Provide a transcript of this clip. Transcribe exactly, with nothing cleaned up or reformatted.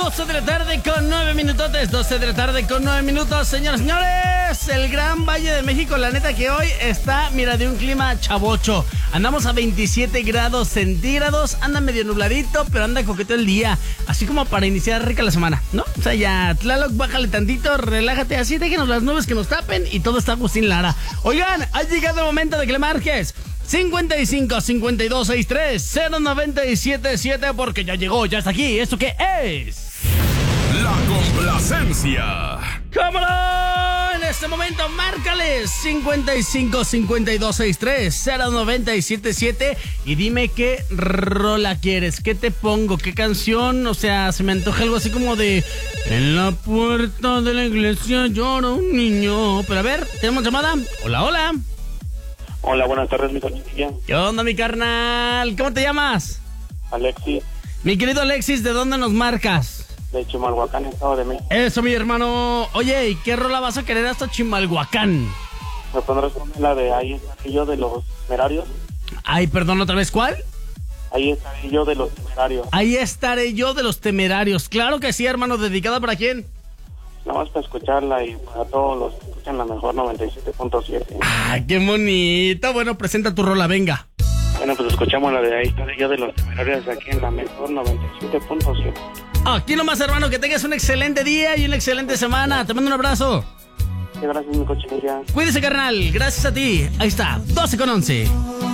doce de la tarde con nueve minutotes, doce de la tarde con nueve minutos, señores, señores, el Gran Valle de México, la neta que hoy está, mira, de un clima chavocho, andamos a veintisiete grados centígrados, anda medio nubladito, pero anda coqueto el día, así como para iniciar rica la semana, ¿no? O sea, ya, Tlaloc, bájale tantito, relájate, así, déjenos las nubes que nos tapen y todo está Agustín Lara. Oigan, ha llegado el momento de que le marques cincuenta y cinco, cincuenta y dos, sesenta y tres, cero noventa y siete siete, porque ya llegó, ya está aquí. ¿Esto qué es? La complacencia. ¡Cómo no! En este momento, márcales cincuenta y cinco, cincuenta y dos, sesenta y tres, cero noventa y siete siete y dime qué rola quieres, qué te pongo, qué canción. O sea, se me antoja algo así como de en la puerta de la iglesia llora un niño. Pero a ver, ¿tenemos llamada? Hola, hola. Hola, buenas tardes, mi chiquilla. ¿Qué onda, mi carnal? ¿Cómo te llamas? Alexis, Mi querido Alexis, ¿de dónde nos marcas? de Chimalhuacán, Estado de México. Eso, mi hermano. Oye, ¿y qué rola vas a querer hasta Chimalhuacán? ¿Me pondrás la de Ahí estaré yo de los temerarios? Ay, perdón, ¿otra vez cuál? Ahí estaré yo de los temerarios. Ahí estaré yo de los temerarios. Claro que sí, hermano. ¿Dedicada para quién? Nada más para escucharla y para todos los que escuchan la mejor noventa y siete punto siete. Ah, qué bonito. Bueno, presenta tu rola, venga. Bueno, pues escuchamos la de Ahí estaré yo de los temerarios aquí en la mejor noventa y siete punto siete. Aquí nomás, hermano, que tengas un excelente día y una excelente semana. Te mando un abrazo. Sí, gracias, mi cochinilla. Cuídese, carnal. Gracias a ti. Ahí está, doce con once.